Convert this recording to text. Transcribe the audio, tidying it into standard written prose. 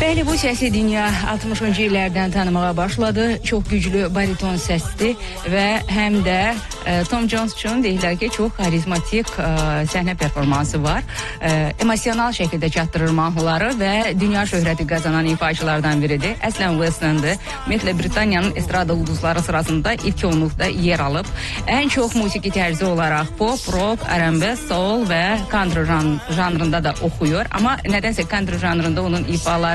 Bəli, bu səsi dünya 60-cı illərdən tanımağa başladı. Çox güclü bariton səsdir və həm də Tom Jones üçün deyirlər ki, çox karizmatik səhnə performansı var. Emosional şəkildə çatdırır mahnıları və dünya şöhrəti qazanan ifaçılardan biridir. Əslən Weston'dır. Ümumiyyətlə Britaniyanın estrada ulduzları sırasında ilk onluqda yer alıb. Ən çox musiqi tərzi olaraq pop, rock, R&B, soul və country janrında da oxuyur. Amma nədənsə country janrında onun ifaları